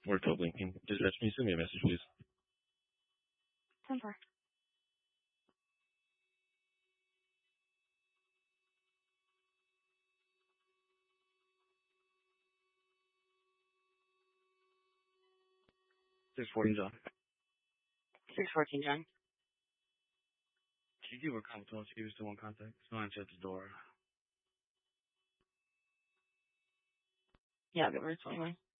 We're code linking. Dispatch, can you send me a message, please? 10-4. Six 14, John. 614, John. Can you give her a call? Tell her she was still in contact. Someone shut the door. Yeah, I'll give her 21.